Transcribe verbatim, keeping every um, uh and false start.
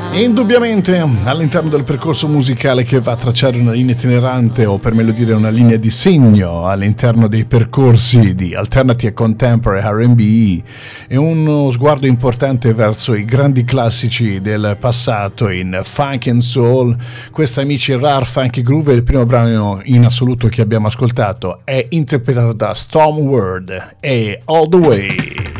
Indubbiamente all'interno del percorso musicale che va a tracciare una linea itinerante, o per meglio dire una linea di segno all'interno dei percorsi di alternative e contemporary R and B, è uno sguardo importante verso i grandi classici del passato in funk and soul. Questa, amici, Rare Funky Groove, il primo brano in assoluto che abbiamo ascoltato, è interpretato da Stormward e All The Way.